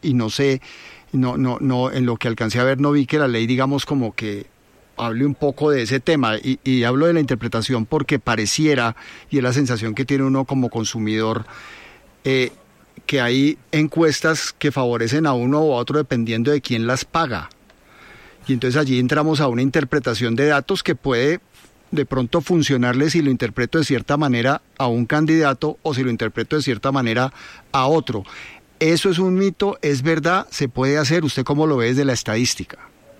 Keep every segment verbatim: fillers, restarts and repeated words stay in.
y no sé, no, no, no, en lo que alcancé a ver no vi que la ley, digamos, como que hable un poco de ese tema, y, y hablo de la interpretación porque pareciera, y es la sensación que tiene uno como consumidor, eh, que hay encuestas que favorecen a uno o a otro dependiendo de quién las paga. Y entonces allí entramos a una interpretación de datos que puede de pronto funcionarle si lo interpreto de cierta manera a un candidato o si lo interpreto de cierta manera a otro. ¿Eso es un mito? ¿Es verdad? ¿Se puede hacer? ¿Usted cómo lo ve desde la estadística?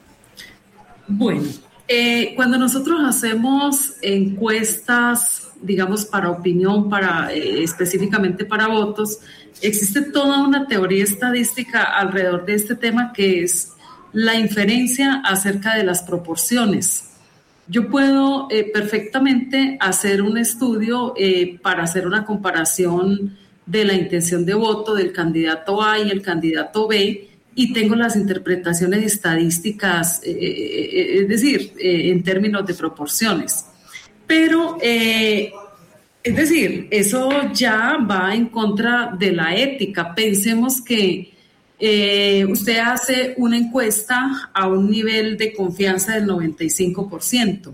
Bueno, eh, cuando nosotros hacemos encuestas, digamos, para opinión, para eh, específicamente para votos, existe toda una teoría estadística alrededor de este tema que es la inferencia acerca de las proporciones. Yo puedo eh, perfectamente hacer un estudio eh, para hacer una comparación de la intención de voto del candidato A y el candidato B, y tengo las interpretaciones estadísticas, eh, eh, es decir, eh, en términos de proporciones. Pero, eh, es decir, eso ya va en contra de la ética. Pensemos que eh, usted hace una encuesta a un nivel de confianza del noventa y cinco por ciento.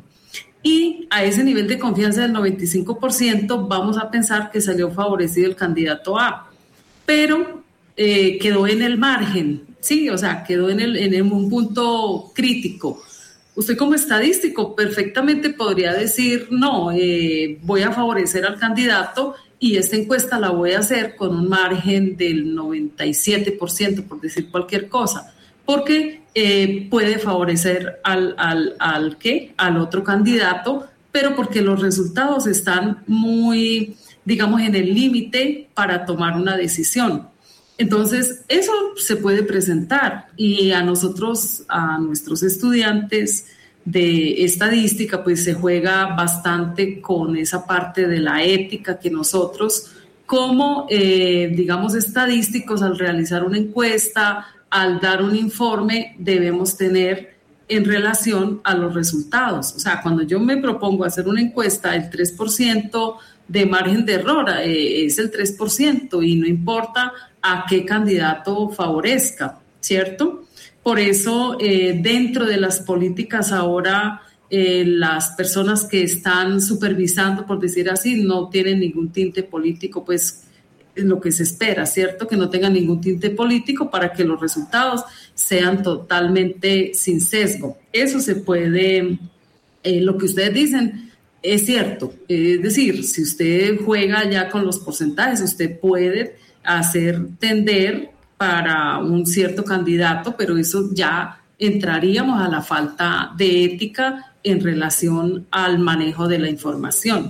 Y a ese nivel de confianza del noventa y cinco por ciento vamos a pensar que salió favorecido el candidato A, pero eh, quedó en el margen, sí, o sea, quedó en, el, en un punto crítico. Usted como estadístico perfectamente podría decir, no, eh, voy a favorecer al candidato y esta encuesta la voy a hacer con un margen del noventa y siete por ciento, por decir cualquier cosa, porque eh, puede favorecer al, al, al, ¿qué? al otro candidato, pero porque los resultados están muy, digamos, en el límite para tomar una decisión. Entonces, eso se puede presentar, y a nosotros, a nuestros estudiantes de estadística, pues se juega bastante con esa parte de la ética que nosotros, como, eh, digamos, estadísticos, al realizar una encuesta, al dar un informe, debemos tener en relación a los resultados. O sea, cuando yo me propongo hacer una encuesta, el tres por ciento de margen de error eh, es el tres por ciento, y no importa a qué candidato favorezca, ¿cierto? Por eso, eh, dentro de las políticas ahora, eh, las personas que están supervisando, por decir así, no tienen ningún tinte político, pues es lo que se espera, ¿cierto? Que no tengan ningún tinte político para que los resultados sean totalmente sin sesgo. Eso se puede, eh, lo que ustedes dicen es cierto. Es decir, si usted juega ya con los porcentajes, usted puede hacer tender para un cierto candidato, pero eso ya entraríamos a la falta de ética en relación al manejo de la información.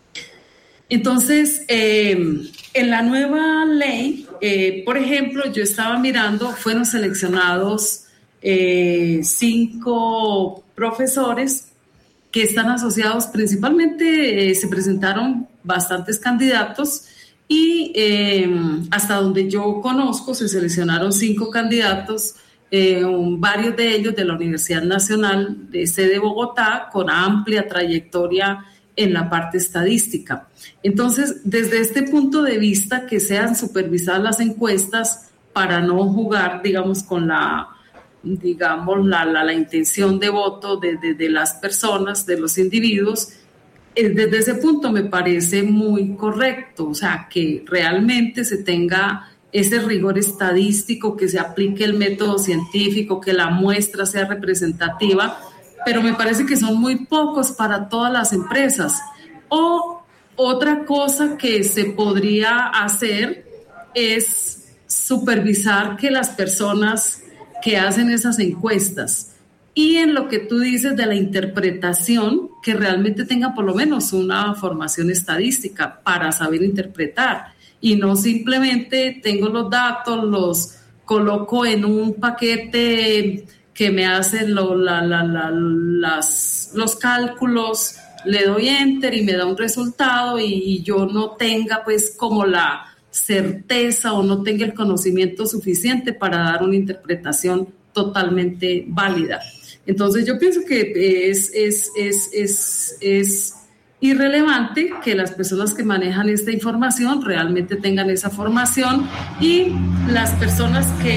Entonces, eh, en la nueva ley, eh, por ejemplo, yo estaba mirando, fueron seleccionados eh, cinco profesores que están asociados, principalmente eh, se presentaron bastantes candidatos, y eh, hasta donde yo conozco se seleccionaron cinco candidatos, eh, varios de ellos de la Universidad Nacional de sede Bogotá, con amplia trayectoria en la parte estadística. Entonces, desde este punto de vista, que sean supervisadas las encuestas para no jugar, digamos, con la, digamos, la, la, la intención de voto de, de, de las personas, de los individuos, desde ese punto me parece muy correcto, o sea, que realmente se tenga ese rigor estadístico, que se aplique el método científico, que la muestra sea representativa, pero me parece que son muy pocos para todas las empresas. O otra cosa que se podría hacer es supervisar que las personas que hacen esas encuestas, y en lo que tú dices de la interpretación, que realmente tenga por lo menos una formación estadística para saber interpretar, y no simplemente tengo los datos, los coloco en un paquete que me hace lo, la, la, la, las, los cálculos, le doy enter y me da un resultado, y, y yo no tenga pues como la certeza o no tenga el conocimiento suficiente para dar una interpretación totalmente válida. Entonces yo pienso que es, es, es, es, es irrelevante que las personas que manejan esta información realmente tengan esa formación, y las personas que